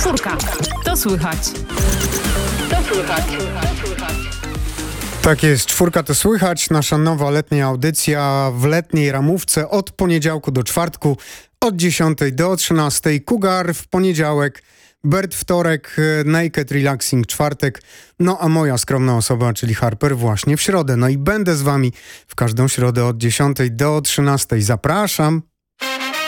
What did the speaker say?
Czwórka. To słychać. To słychać. Tak jest, czwórka to słychać, nasza nowa letnia audycja w letniej ramówce od poniedziałku do czwartku, od 10 do 13, Cougar w poniedziałek, Bird wtorek, Naked Relaxing czwartek, no a moja skromna osoba, czyli Harper właśnie w środę. No i będę z wami w każdą środę od 10 do 13. Zapraszam!